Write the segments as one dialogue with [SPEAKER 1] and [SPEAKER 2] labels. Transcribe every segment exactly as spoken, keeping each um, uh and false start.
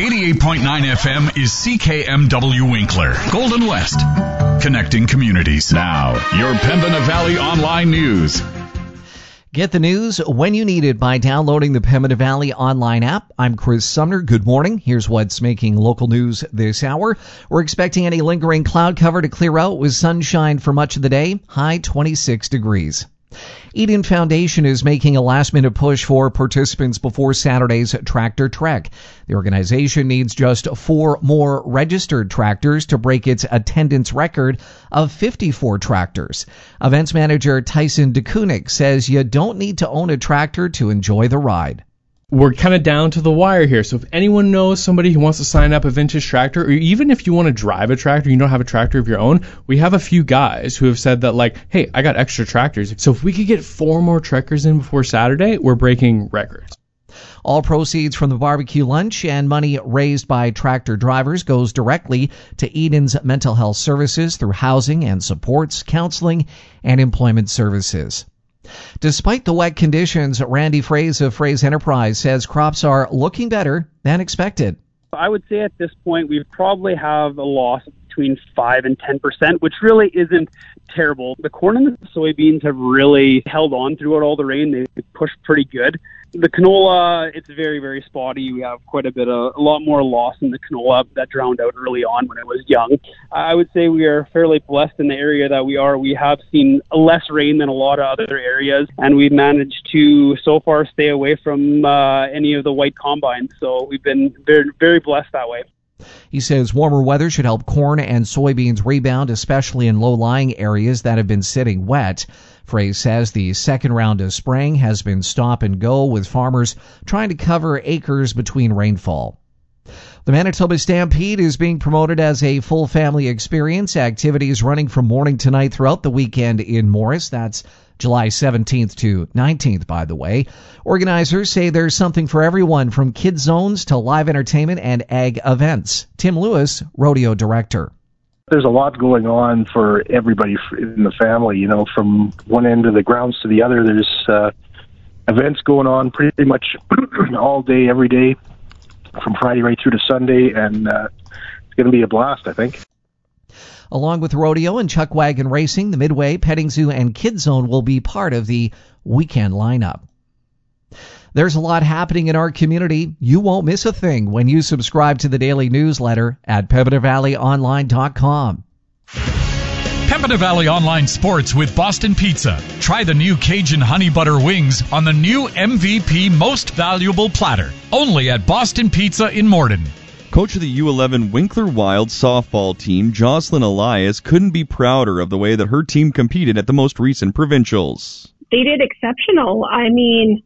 [SPEAKER 1] eighty-eight point nine F M is C K M W Winkler, Golden West, connecting communities. Now, your Pembina Valley Online News.
[SPEAKER 2] Get the news when you need it by downloading the Pembina Valley Online app. I'm Chris Sumner. Good morning. Here's what's making local news this hour. We're expecting any lingering cloud cover to clear out with sunshine for much of the day. High twenty-six degrees. Eden Foundation is making a last-minute push for participants before Saturday's Tractor Trek. The organization needs just four more registered tractors to break its attendance record of fifty-four tractors. Events manager Tyson DeKunik says you don't need to own a tractor to enjoy the ride.
[SPEAKER 3] We're kind of down to the wire here. So if anyone knows somebody who wants to sign up a vintage tractor, or even if you want to drive a tractor, you don't have a tractor of your own, we have a few guys who have said that, like, hey, I got extra tractors. So if we could get four more trekkers in before Saturday, we're breaking records.
[SPEAKER 2] All proceeds from the barbecue lunch and money raised by tractor drivers goes directly to Eden's mental health services through housing and supports, counseling, and employment services. Despite the wet conditions, Randy Fraze of Fraze Enterprise says crops are looking better than expected.
[SPEAKER 4] I would say at this point we probably have a loss between five and ten percent, which really isn't terrible. The corn and the soybeans have really held on throughout all the rain. They pushed pretty good. The canola, it's very, very spotty. We have quite a bit of, a lot more loss in the canola that drowned out early on when it was young. I would say we are fairly blessed in the area that we are. We have seen less rain than a lot of other areas, and we've managed to, so far, stay away from uh, any of the white combines. So we've been very, very blessed that way.
[SPEAKER 2] He says warmer weather should help corn and soybeans rebound, especially in low-lying areas that have been sitting wet. Fraze says the second round of spraying has been stop and go, with farmers trying to cover acres between rainfall. The Manitoba Stampede is being promoted as a full family experience. Activities running from morning to night throughout the weekend in Morris. That's July seventeenth to nineteenth, by the way. Organizers say there's something for everyone, from kids zones to live entertainment and ag events. Tim Lewis, rodeo director.
[SPEAKER 5] There's a lot going on for everybody in the family, you know, from one end of the grounds to the other. There's uh, events going on pretty much all day, every day, from Friday right through to Sunday, and uh, it's going to be a blast, I think.
[SPEAKER 2] Along with rodeo and chuck wagon racing, the Midway, Petting Zoo, and Kids Zone will be part of the weekend lineup. There's a lot happening in our community. You won't miss a thing when you subscribe to the daily newsletter at Pembina Valley Online dot com.
[SPEAKER 1] Pembina Valley Online Sports with Boston Pizza. Try the new Cajun Honey Butter Wings on the new M V P Most Valuable Platter. Only at Boston Pizza in Morden.
[SPEAKER 6] Coach of the U eleven Winkler Wild softball team, Jocelyn Elias, couldn't be prouder of the way that her team competed at the most recent provincials.
[SPEAKER 7] They did exceptional. I mean,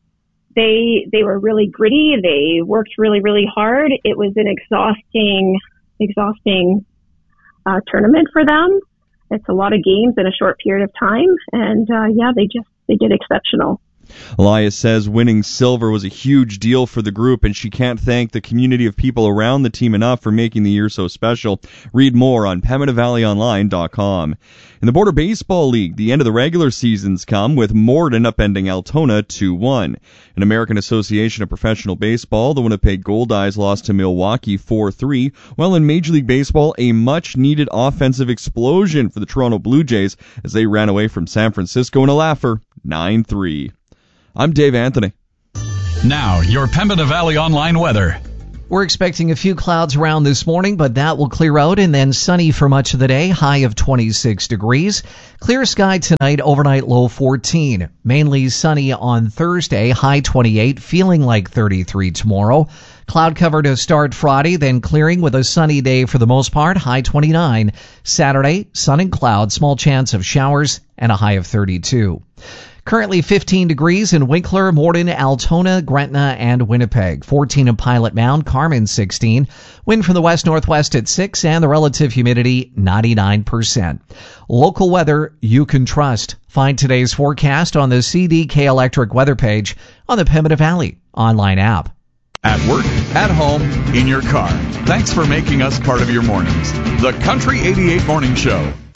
[SPEAKER 7] they they were really gritty. They worked really, really hard. It was an exhausting, exhausting uh, tournament for them. It's a lot of games in a short period of time, and uh, yeah, they just they did exceptional.
[SPEAKER 6] Elias says winning silver was a huge deal for the group, and she can't thank the community of people around the team enough for making the year so special. Read more on Pembina Valley Online dot com. In the Border Baseball League, the end of the regular season's come, with Morden upending Altona two one. In American Association of Professional Baseball, the Winnipeg Goldeyes lost to Milwaukee four three, while in Major League Baseball, a much-needed offensive explosion for the Toronto Blue Jays as they ran away from San Francisco in a laugher, nine three. I'm Dave Anthony.
[SPEAKER 1] Now, your Pembina Valley Online weather.
[SPEAKER 2] We're expecting a few clouds around this morning, but that will clear out, and then sunny for much of the day, high of twenty-six degrees. Clear sky tonight, overnight low fourteen. Mainly sunny on Thursday, high twenty-eight, feeling like thirty-three tomorrow. Cloud cover to start Friday, then clearing with a sunny day for the most part, high twenty-nine. Saturday, sun and clouds, small chance of showers, and a high of thirty-two. Currently fifteen degrees in Winkler, Morden, Altona, Gretna, and Winnipeg. fourteen in Pilot Mound, Carmen sixteen. Wind from the west-northwest at six, and the relative humidity ninety-nine percent. Local weather you can trust. Find today's forecast on the C D K Electric weather page on the Pembina Valley online app.
[SPEAKER 1] At work, at home, in your car. Thanks for making us part of your mornings. The Country eighty-eight Morning Show.